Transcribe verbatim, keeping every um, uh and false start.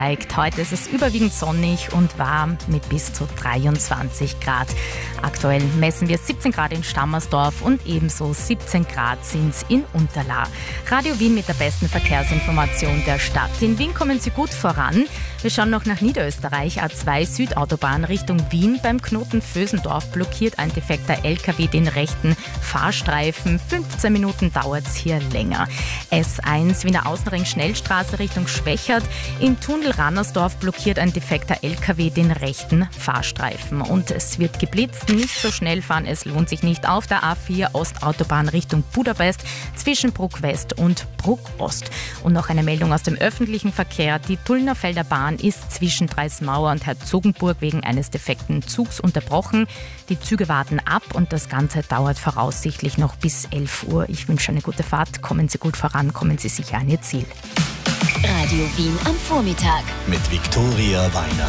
Heute ist es überwiegend sonnig und warm mit bis zu dreiundzwanzig Grad. Aktuell messen wir siebzehn Grad in Stammersdorf und ebenso siebzehn Grad sind es in Unterlaa. Radio Wien mit der besten Verkehrsinformation der Stadt. In Wien kommen Sie gut voran. Wir schauen noch nach Niederösterreich. A zwei Südautobahn Richtung Wien. Beim Knoten Vösendorf blockiert ein defekter L K W den rechten Fahrstreifen. fünfzehn Minuten dauert es hier länger. S eins Wiener Außenring Schnellstraße Richtung Schwächert. Im Tunnel Rannersdorf blockiert ein defekter L K W den rechten Fahrstreifen. Und es wird geblitzt. Nicht so schnell fahren, es lohnt sich nicht auf der A vier Ostautobahn Richtung Budapest zwischen Bruck West und Bruck Ost. Und noch eine Meldung aus dem öffentlichen Verkehr. Die Tullnerfelder Bahn ist zwischen Dreismauer und Herzogenburg wegen eines defekten Zugs unterbrochen. Die Züge warten ab und das Ganze dauert voraussichtlich noch bis elf Uhr. Ich wünsche eine gute Fahrt. Kommen Sie gut voran, kommen Sie sicher an Ihr Ziel. Radio Wien am Vormittag. Mit Viktoria Weiner.